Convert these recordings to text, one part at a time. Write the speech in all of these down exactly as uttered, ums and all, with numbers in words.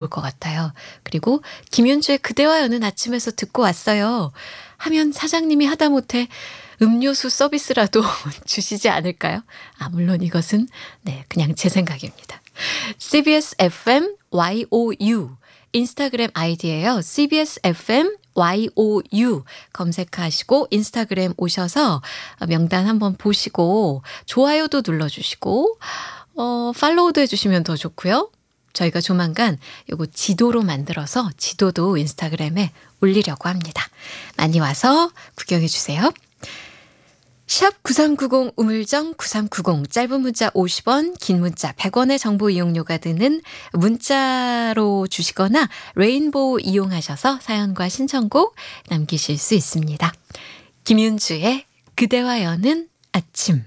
것 같아요. 그리고 김윤주의 그대와 여는 아침에서 듣고 왔어요 하면 사장님이 하다못해 음료수 서비스라도 주시지 않을까요? 아, 물론 이것은 네, 그냥 제 생각입니다. 씨비에스 에프엠 와이오유 인스타그램 아이디예요. 씨비에스 에프엠 와이오유 검색하시고 인스타그램 오셔서 명단 한번 보시고 좋아요도 눌러주시고 어, 팔로우도 해주시면 더 좋고요. 저희가 조만간 요거 지도로 만들어서 지도도 인스타그램에 올리려고 합니다. 많이 와서 구경해 주세요. 샵 구삼구공 우물정 구삼구공 짧은 문자 오십 원 긴 문자 백 원의 정보 이용료가 드는 문자로 주시거나 레인보우 이용하셔서 사연과 신청곡 남기실 수 있습니다. 김윤주의 그대와 여는 아침.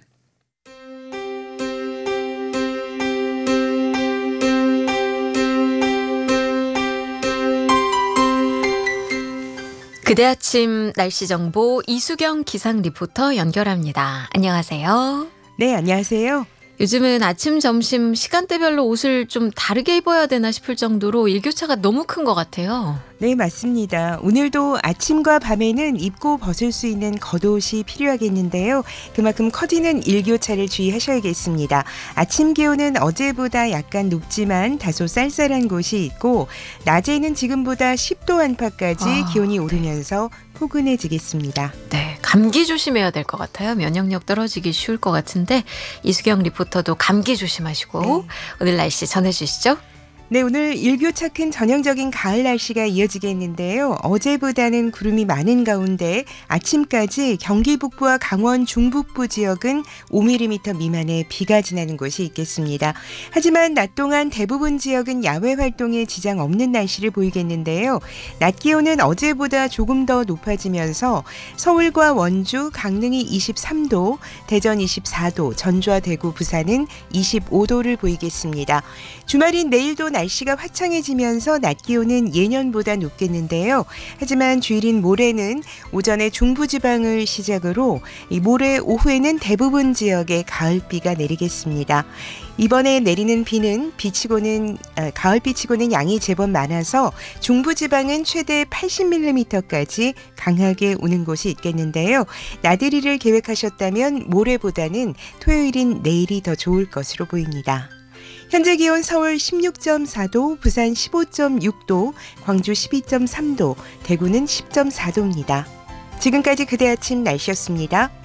그대 아침 날씨 정보 이수경 기상 리포터 연결합니다. 안녕하세요. 네, 안녕하세요. 요즘은 아침, 점심 시간대별로 옷을 좀 다르게 입어야 되나 싶을 정도로 일교차가 너무 큰 것 같아요. 네, 맞습니다. 오늘도 아침과 밤에는 입고 벗을 수 있는 겉옷이 필요하겠는데요. 그만큼 커지는 일교차를 주의하셔야겠습니다. 아침 기온은 어제보다 약간 높지만 다소 쌀쌀한 곳이 있고 낮에는 지금보다 십 도 안팎까지 아, 기온이 오르면서 포근해지겠습니다. 네, 감기 조심해야 될 것 같아요. 면역력 떨어지기 쉬울 것 같은데 이수경 리포터도 감기 조심하시고 네. 오늘 날씨 전해주시죠. 네, 오늘 일교차 큰 전형적인 가을 날씨가 이어지겠는데요. 어제보다는 구름이 많은 가운데 아침까지 경기 북부와 강원 중북부 지역은 오 밀리미터 미만의 비가 지나는 곳이 있겠습니다. 하지만 낮 동안 대부분 지역은 야외 활동에 지장 없는 날씨를 보이겠는데요. 낮 기온은 어제보다 조금 더 높아지면서 서울과 원주, 강릉이 이십삼 도, 대전 이십사 도, 전주와 대구, 부산은 이십오 도를 보이겠습니다. 주말인 내일도 날씨가 화창해지면서 낮 기온은 예년보다 높겠는데요. 하지만 주일인 모레는 오전에 중부지방을 시작으로 이 모레 오후에는 대부분 지역에 가을비가 내리겠습니다. 이번에 내리는 비는 비치고는 아, 가을비치고는 양이 제법 많아서 중부지방은 최대 팔십 밀리미터까지 강하게 오는 곳이 있겠는데요. 나들이를 계획하셨다면 모레보다는 토요일인 내일이 더 좋을 것으로 보입니다. 현재 기온 서울 십육 점 사 도, 부산 십오 점 육 도, 광주 십이 점 삼 도, 대구는 십 점 사 도입니다. 지금까지 그대 아침 날씨였습니다.